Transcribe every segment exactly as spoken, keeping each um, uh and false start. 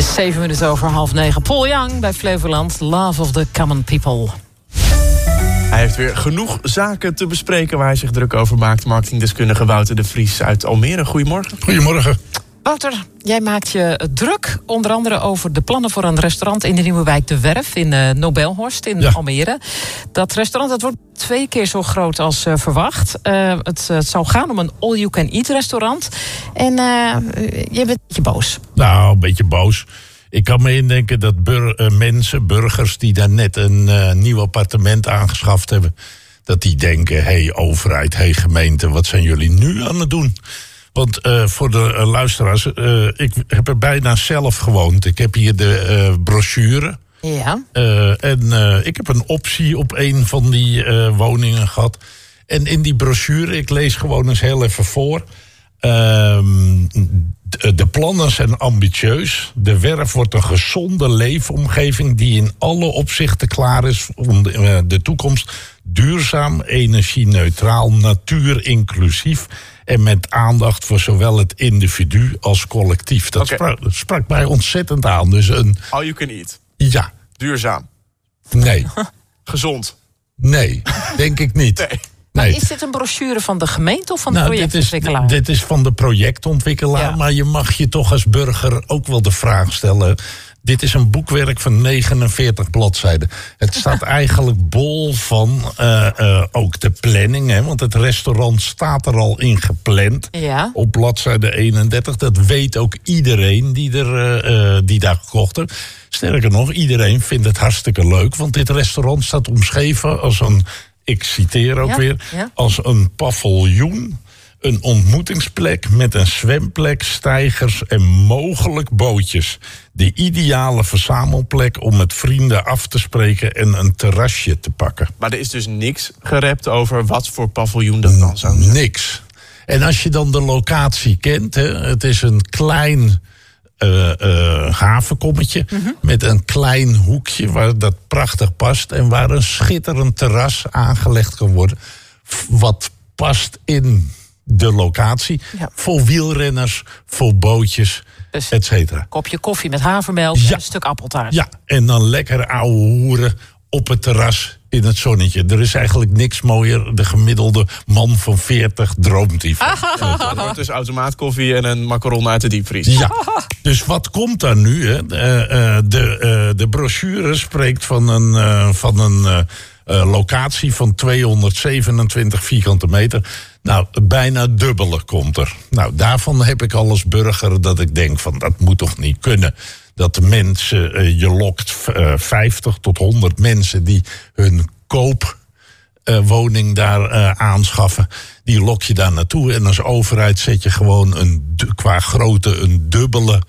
is zeven minuten over half negen. Paul Young bij Flevoland, Love of the Common People. Hij heeft weer genoeg zaken te bespreken waar hij zich druk over maakt. Marketingdeskundige Wouter de Vries uit Almere. Goedemorgen. Goedemorgen. Wouter, jij maakt je druk onder andere over de plannen voor een restaurant in de nieuwe wijk De Werf in uh, Nobelhorst in ja. Almere. Dat restaurant dat wordt twee keer zo groot als uh, verwacht. Uh, het, het zou gaan om een all-you-can-eat restaurant. En uh, je bent een beetje boos. Nou, een beetje boos. Ik kan me indenken dat bur- uh, mensen, burgers die daar net een uh, nieuw appartement aangeschaft hebben, dat die denken, hé hey, overheid, hé hey, gemeente, wat zijn jullie nu aan het doen? Want uh, voor de uh, luisteraars, uh, ik heb er bijna zelf gewoond. Ik heb hier de uh, brochure. Ja. Uh, en uh, ik heb een optie op een van die uh, woningen gehad. En in die brochure, ik lees gewoon eens heel even voor. Uh, de, de plannen zijn ambitieus. De Werf wordt een gezonde leefomgeving die in alle opzichten klaar is om de, uh, de toekomst. Duurzaam, energie-neutraal, natuurinclusief en met aandacht voor zowel het individu als collectief. Dat okay. sprak, sprak mij ontzettend aan. Dus een all you can eat. Ja. Duurzaam. Nee. Gezond. Nee, denk ik niet. Nee. Maar Nee. is dit een brochure van de gemeente of van de Nou, projectontwikkelaar? Dit is, dit is van de projectontwikkelaar, ja. Maar je mag je toch als burger ook wel de vraag stellen. Dit is een boekwerk van negenenveertig bladzijden. Het staat eigenlijk bol van uh, uh, ook de planning. Hè, want het restaurant staat er al in gepland. Ja. Op bladzijde eenendertig. Dat weet ook iedereen die, er, uh, die daar gekocht heeft. Sterker nog, iedereen vindt het hartstikke leuk. Want dit restaurant staat omschreven als een, ik citeer ook ja, weer, ja. als een paviljoen. Een ontmoetingsplek met een zwemplek, steigers en mogelijk bootjes. De ideale verzamelplek om met vrienden af te spreken en een terrasje te pakken. Maar er is dus niks gerept over wat voor paviljoen dat dan zou zijn? Niks. En als je dan de locatie kent, hè, het is een klein uh, uh, havenkommetje mm-hmm. met een klein hoekje waar dat prachtig past en waar een schitterend terras aangelegd kan worden. Wat past in de locatie, ja. Voor wielrenners, voor bootjes, dus et cetera. Kopje koffie met havermelk ja. en een stuk appeltaart. Ja, en dan lekker ouwe hoeren op het terras in het zonnetje. Er is eigenlijk niks mooier. De gemiddelde man van veertig droomt hiervan. Het wordt dus automaatkoffie en een macaron uit de diepvries. Ja, dus wat komt daar nu? Hè? Uh, uh, de, uh, de brochure spreekt van een, uh, van een uh, uh, locatie van tweehonderdzevenentwintig vierkante meter. Nou, bijna dubbele komt er. Nou, daarvan heb ik al als burger dat ik denk van dat moet toch niet kunnen. Dat de mensen, uh, je lokt uh, vijftig tot honderd mensen die hun koopwoning uh, daar uh, aanschaffen. Die lok je daar naartoe en als overheid zet je gewoon een, qua grootte een dubbele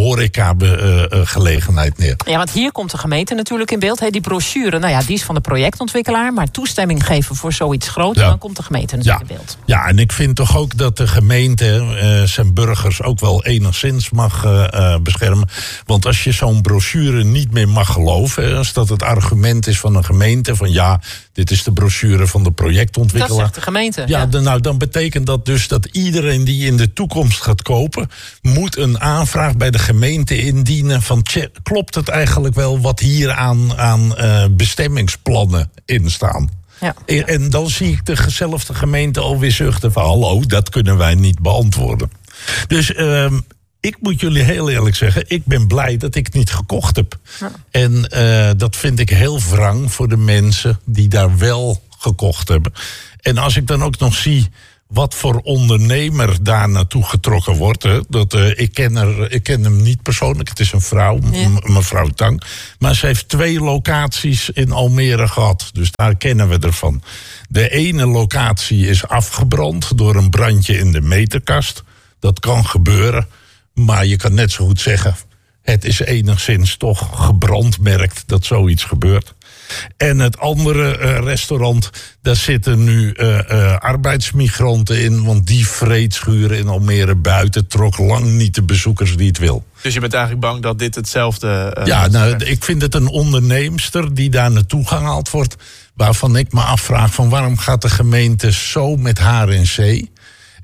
horeca-gelegenheid neer. Ja, want hier komt de gemeente natuurlijk in beeld. He, die brochure, nou ja, die is van de projectontwikkelaar, maar toestemming geven voor zoiets groots, ja. Dan komt de gemeente natuurlijk ja. in beeld. Ja, en ik vind toch ook dat de gemeente uh, zijn burgers ook wel enigszins mag uh, uh, beschermen. Want als je zo'n brochure niet meer mag geloven, hè, als dat het argument is van een gemeente, van ja, dit is de brochure van de projectontwikkelaar. Dat zegt de gemeente. Ja, ja. De, nou, dan betekent dat dus dat iedereen die in de toekomst gaat kopen, moet een aanvraag bij de gemeente indienen van tje, klopt het eigenlijk wel wat hier aan, aan uh, bestemmingsplannen in staan. Ja. En, en dan zie ik dezelfde gemeente alweer zuchten van hallo, dat kunnen wij niet beantwoorden. Dus uh, ik moet jullie heel eerlijk zeggen, ik ben blij dat ik het niet gekocht heb. Ja. En uh, dat vind ik heel wrang voor de mensen die daar wel gekocht hebben. En als ik dan ook nog zie wat voor ondernemer daar naartoe getrokken wordt. Hè. Dat, uh, ik, ken er, ik ken hem niet persoonlijk. Het is een vrouw, ja. m- mevrouw Tang. Maar ze heeft twee locaties in Almere gehad. Dus daar kennen we ervan. De ene locatie is afgebrand door een brandje in de meterkast. Dat kan gebeuren. Maar je kan net zo goed zeggen, het is enigszins toch gebrandmerkt dat zoiets gebeurt. En het andere uh, restaurant, daar zitten nu uh, uh, arbeidsmigranten in, want die vreedschuren in Almere buiten trok lang niet de bezoekers die het wil. Dus je bent eigenlijk bang dat dit hetzelfde Uh, ja, nou, ik vind het een onderneemster die daar naartoe gehaald wordt, waarvan ik me afvraag van waarom gaat de gemeente zo met haar in zee?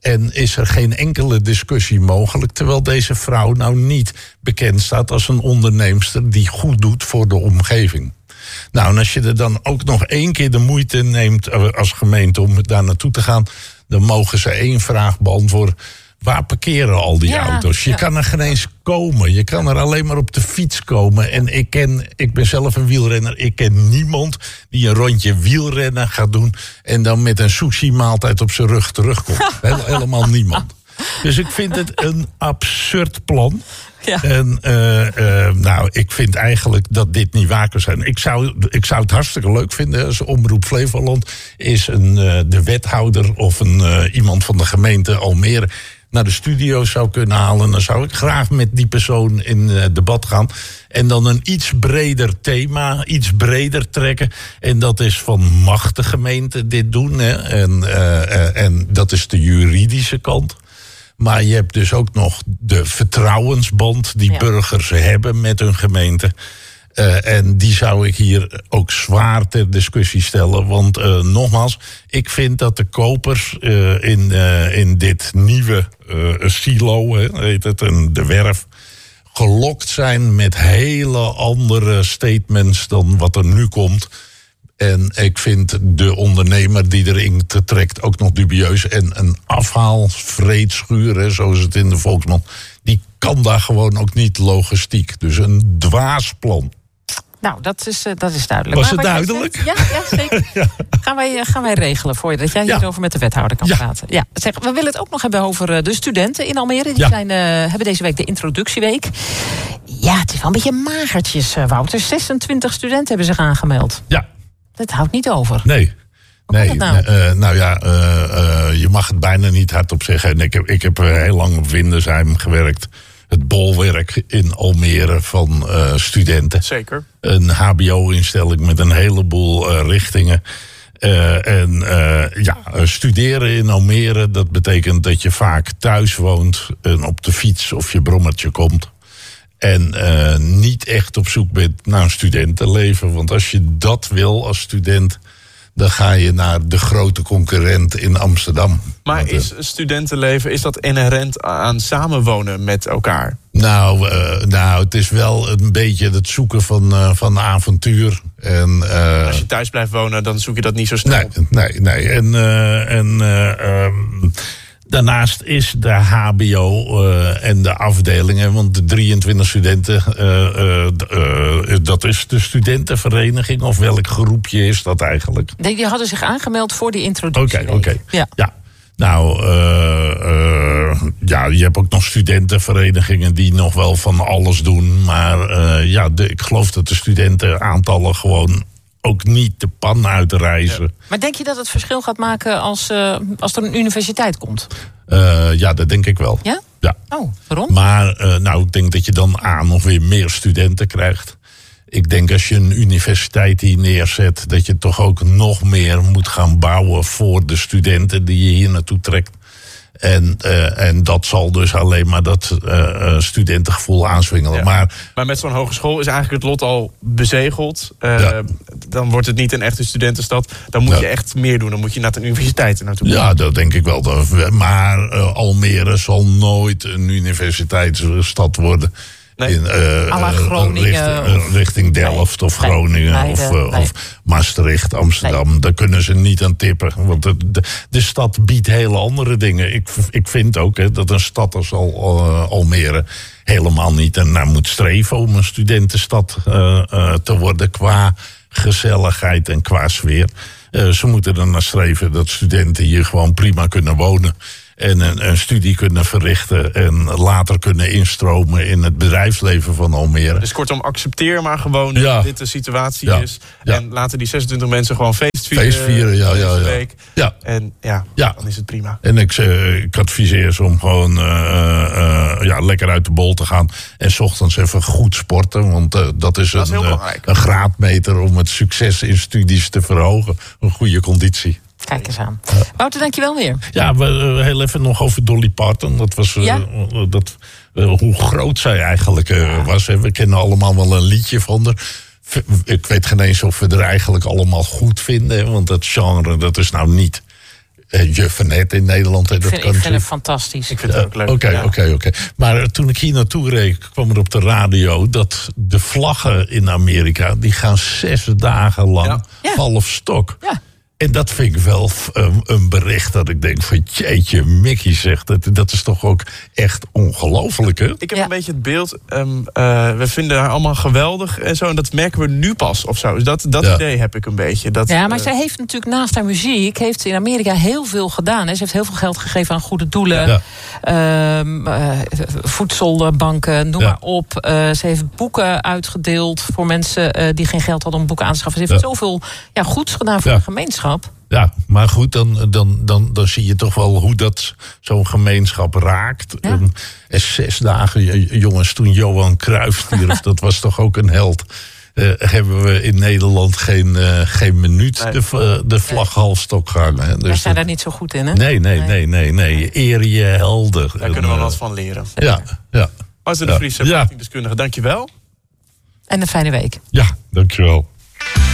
En is er geen enkele discussie mogelijk, terwijl deze vrouw nou niet bekend staat als een onderneemster die goed doet voor de omgeving. Nou, en als je er dan ook nog één keer de moeite neemt als gemeente om daar naartoe te gaan, dan mogen ze één vraag beantwoorden. Waar parkeren al die ja, auto's? Je ja. kan er geen eens komen. Je kan er alleen maar op de fiets komen. En ik ken, ik ben zelf een wielrenner. Ik ken niemand die een rondje wielrennen gaat doen en dan met een sushi-maaltijd op zijn rug terugkomt. Heel, helemaal niemand. Dus ik vind het een absurd plan. Ja. En uh, uh, nou, ik vind eigenlijk dat dit niet waar kan zijn. Ik zou, ik zou het hartstikke leuk vinden als Omroep Flevoland is een, uh, de wethouder of een, uh, iemand van de gemeente Almere naar de studio zou kunnen halen. Dan zou ik graag met die persoon in uh, debat gaan. En dan een iets breder thema, iets breder trekken. En dat is van mag de gemeente dit doen? Hè? En, uh, uh, en dat is de juridische kant. Maar je hebt dus ook nog de vertrouwensband die ja. burgers hebben met hun gemeente. Uh, en die zou ik hier ook zwaar ter discussie stellen. Want uh, nogmaals, ik vind dat de kopers uh, in, uh, in dit nieuwe uh, silo, hè, heet het, en de werf, gelokt zijn met hele andere statements dan wat er nu komt. En ik vind de ondernemer die erin te trekt ook nog dubieus. En een afhaalvreedschuur, zoals het in de volksmond, die kan daar gewoon ook niet logistiek. Dus een dwaasplan. Nou, dat is, uh, dat is duidelijk. Was het duidelijk? Zegt, ja, ja, zeker. ja. Gaan, wij, uh, gaan wij regelen voor je dat jij hierover ja. met de wethouder kan ja. praten. Ja, zeg, we willen het ook nog hebben over uh, de studenten in Almere. Die ja. zijn, uh, hebben deze week de introductieweek. Ja, het is wel een beetje magertjes, uh, Wouter. zesentwintig studenten hebben zich aangemeld. Ja. Dat houdt niet over. Nee. Hoe nee, nou? Uh, nou ja, uh, uh, je mag het bijna niet hardop zeggen. En ik heb, ik heb heel lang op Windersheim gewerkt. Het bolwerk in Almere van uh, studenten. Zeker. Een hbo-instelling met een heleboel uh, richtingen. Uh, en uh, ja, studeren in Almere, dat betekent dat je vaak thuis woont en op de fiets of je brommertje komt. En uh, niet echt op zoek bent naar een studentenleven. Want als je dat wil als student, dan ga je naar de grote concurrent in Amsterdam. Maar Want, uh, is studentenleven, is dat inherent aan samenwonen met elkaar? Nou, uh, nou, het is wel een beetje het zoeken van, uh, van avontuur. En, uh, als je thuis blijft wonen, dan zoek je dat niet zo snel. Nee, nee, nee. En, uh, en uh, um, daarnaast is de hbo uh, en de afdelingen, want de drieëntwintig studenten, uh, uh, uh, dat is de studentenvereniging, of welk groepje is dat eigenlijk? Nee, die hadden zich aangemeld voor die introductie. Oké, okay, oké. Okay. Ja. ja. Nou, uh, uh, ja, je hebt ook nog studentenverenigingen die nog wel van alles doen. Maar uh, ja, de, ik geloof dat de studentenaantallen gewoon ook niet de pan uitreizen. Ja. Maar denk je dat het verschil gaat maken als, uh, als er een universiteit komt? Uh, ja, dat denk ik wel. Ja? Ja. Oh, waarom? Maar uh, nou, ik denk dat je dan aan nog weer meer studenten krijgt. Ik denk als je een universiteit hier neerzet, dat je toch ook nog meer moet gaan bouwen voor de studenten die je hier naartoe trekt. En, uh, en dat zal dus alleen maar dat uh, studentengevoel aanzwingelen. Ja. Maar, maar met zo'n hogeschool is eigenlijk het lot al bezegeld. Uh, ja. Dan wordt het niet een echte studentenstad. Dan moet ja. je echt meer doen. Dan moet je naar de universiteiten naartoe. Ja, dat denk ik wel. Maar uh, Almere zal nooit een universiteitsstad worden. Nee. In, uh, à la Groningen. Richting, uh, richting Delft nee. of Groningen nee. of, uh, nee. of Maastricht, Amsterdam. Nee. Daar kunnen ze niet aan tippen. Want de, de, de stad biedt hele andere dingen. Ik, ik vind ook hè, dat een stad als Al, uh, Almere helemaal niet en naar moet streven om een studentenstad uh, uh, te worden qua gezelligheid en qua sfeer. Uh, ze moeten er naar streven dat studenten hier gewoon prima kunnen wonen. En een, een studie kunnen verrichten en later kunnen instromen in het bedrijfsleven van Almere. Dus kortom, accepteer maar gewoon ja. dat dit de situatie ja. is. Ja. En laten die zesentwintig mensen gewoon feest vieren. Feest vieren, ja, ja, ja. Week. ja. En ja, ja, dan is het prima. En ik, ik adviseer ze om gewoon uh, uh, ja, lekker uit de bol te gaan. En 's ochtends even goed sporten. Want uh, dat is, dat is een, uh, een graadmeter om het succes in studies te verhogen. Een goede conditie. Kijk eens aan. Ja. Wouter, dankjewel weer. Ja, we, uh, heel even nog over Dolly Parton. Dat was uh, ja? uh, dat, uh, hoe groot zij eigenlijk uh, ja. was. Hè. We kennen allemaal wel een liedje van haar. Ik weet geen eens of we er eigenlijk allemaal goed vinden. Want dat genre, dat is nou niet Uh, Juffernet in Nederland. Hè, ik, dat vind, kan ik vind het fantastisch. Ik vind het ook leuk. Oké, oké, oké. Maar toen ik hier naartoe reed, kwam er op de radio dat de vlaggen in Amerika, die gaan zes dagen lang Ja. Ja. half stok. Ja. En dat vind ik wel um, een bericht dat ik denk van jeetje, Mickey zegt, dat, dat is toch ook echt ongelooflijk, hè? Ik heb Ja. een beetje het beeld, um, uh, we vinden haar allemaal geweldig en zo. En dat merken we nu pas of zo. Dus dat, dat Ja. idee heb ik een beetje. Dat, Ja, maar uh, zij heeft natuurlijk naast haar muziek, heeft ze in Amerika heel veel gedaan. Hè. Ze heeft heel veel geld gegeven aan goede doelen. Ja. Ehm, uh, voedselbanken, noem Ja. maar op. Uh, ze heeft boeken uitgedeeld voor mensen uh, die geen geld hadden om boeken aan te schaffen. Ze heeft Ja. zoveel ja, goeds gedaan voor Ja. de gemeenschap. Ja, maar goed, dan, dan, dan, dan zie je toch wel hoe dat zo'n gemeenschap raakt. Ja. En, en zes dagen, j- jongens, toen Johan Cruijff stierf, dat was toch ook een held. Uh, hebben we in Nederland geen, uh, geen minuut Nee. de, v- de vlag halfstok gehangen. Hè? Wij Dus zijn dat- daar niet zo goed in, hè? nee, nee, nee, nee, nee. Eer je helden. daar En, kunnen we uh, wat van leren. Ja, ja, Maarten de Ja. Vries, Ja. marketingdeskundige, dankjewel. En een fijne week. ja, dankjewel.